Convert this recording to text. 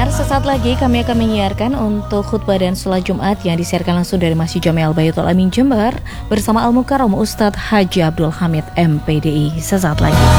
sesaat lagi kami akan menyiarkan untuk khutbah dan sholat Jumat yang disiarkan langsung dari Masjid Jami Al-Baitul Amin Jember bersama Al-Mukarram Ustadz Haji Abdul Hamid MPDI. Sesaat lagi.